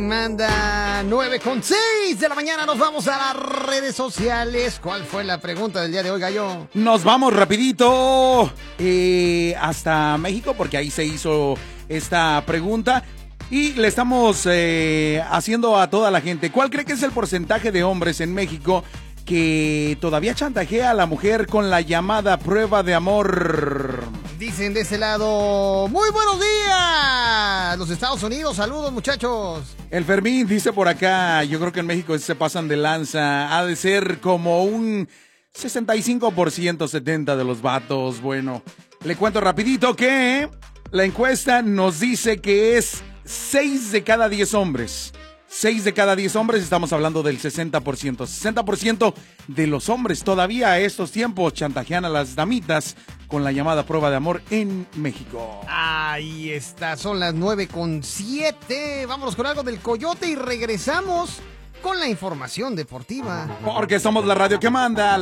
Manda 9:06 de la mañana, nos vamos a las redes sociales. ¿Cuál fue la pregunta del día de hoy, Gallo? Nos vamos rapidito hasta México porque ahí se hizo esta pregunta y le estamos haciendo a toda la gente. ¿Cuál cree que es el porcentaje de hombres en México que todavía chantajea a la mujer con la llamada prueba de amor? Dicen de ese lado, muy buenos días, los Estados Unidos, saludos muchachos. El Fermín dice por acá, yo creo que en México se pasan de lanza, ha de ser como un 65%, 70% de los vatos. Bueno, le cuento rapidito que la encuesta nos dice que es 6 de cada 10 hombres. 6 de cada 10 hombres, estamos hablando del 60%. 60% de los hombres todavía a estos tiempos chantajean a las damitas con la llamada prueba de amor en México. Ahí está, son las 9:07. Vámonos con algo del Coyote y regresamos con la información deportiva. Porque somos la radio que manda.